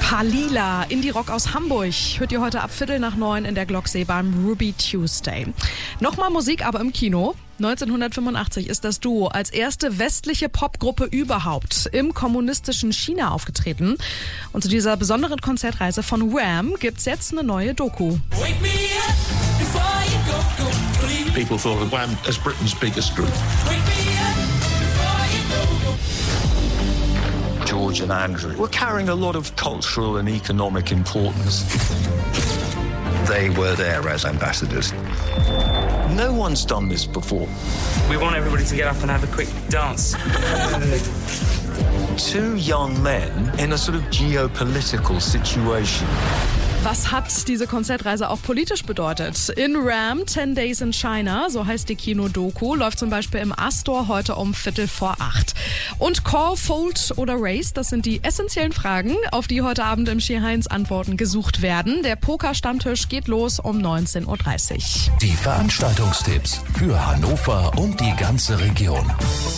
Palila, Indie-Rock aus Hamburg, hört ihr heute ab 8:45 in der Glocksee beim Ruby Tuesday. Nochmal Musik, aber im Kino. 1985 ist das Duo als erste westliche Popgruppe überhaupt im kommunistischen China aufgetreten. Und zu dieser besonderen Konzertreise von Wham gibt's jetzt eine neue Doku. People thought of Wham as Britain's biggest group. George and Andrew were carrying a lot of cultural and economic importance. They were there as ambassadors. No one's done this before. We want everybody to get up and have a quick dance. Two young men in a sort of geopolitical situation. Was hat diese Konzertreise auch politisch bedeutet? In Ram, 10 Days in China, so heißt die Kinodoku, läuft zum Beispiel im Astor heute um 7:45. Und Call, Fold oder Race, das sind die essentiellen Fragen, auf die heute Abend im Ski-Heinz Antworten gesucht werden. Der Poker-Stammtisch geht los um 19:30 Uhr. Die Veranstaltungstipps für Hannover und die ganze Region.